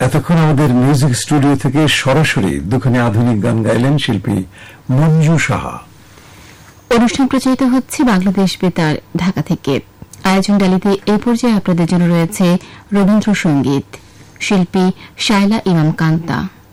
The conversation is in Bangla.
এতক্ষণ আমাদের মিউজিক স্টুডিও থেকে সরাসরি দুখানি আধুনিক গান গাইলেন শিল্পী মঞ্জু সাহা। অনুষ্ঠান প্রচারিত হচ্ছে বাংলাদেশ বেতার ঢাকা থেকে। আয়োজন ডালিতে এই পর্যায়ে আপনাদের জন্য রয়েছে রবীন্দ্রসঙ্গীত, শিল্পী শায়লা ইমাম কান্তা।